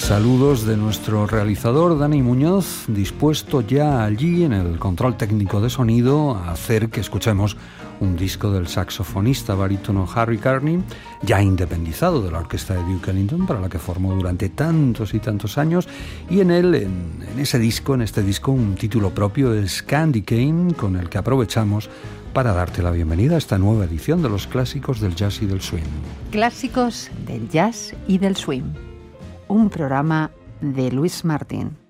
Saludos de nuestro realizador Dani Muñoz, dispuesto ya allí en el control técnico de sonido a hacer que escuchemos un disco del saxofonista barítono Harry Carney, ya independizado de la orquesta de Duke Ellington, para la que formó durante tantos y tantos años, y en este disco, un título propio es Candy Cane, con el que aprovechamos para darte la bienvenida a esta nueva edición de los clásicos del jazz y del swing. Clásicos del jazz y del swing. Un programa de Luis Martín.